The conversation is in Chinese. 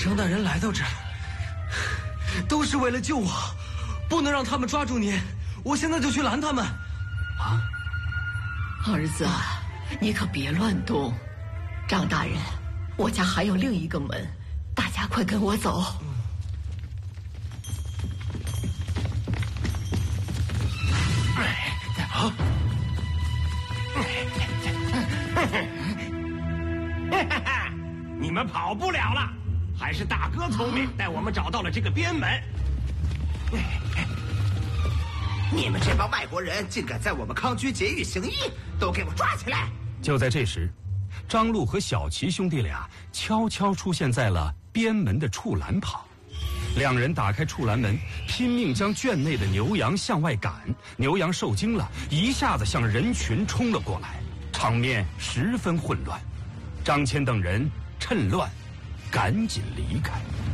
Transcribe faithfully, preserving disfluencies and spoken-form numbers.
张大人来到这儿，都是为了救我，不能让他们抓住您。我现在就去拦他们。 啊，儿子，你可别乱动。张大人，我家还有另一个门，大家快跟我走。 啊！你们跑不了了，还是大哥聪明，带我们找到了这个边门。 你们这帮外国人竟敢在我们康居监狱行医，都给我抓起来！ 就在这时，张禄和小齐兄弟俩悄悄出现在了边门的畜栏旁。两人打开畜栏门，拼命将圈内的牛羊向外赶。牛羊受惊了，一下子向人群冲了过来，场面十分混乱。张骞等人趁乱赶紧离开。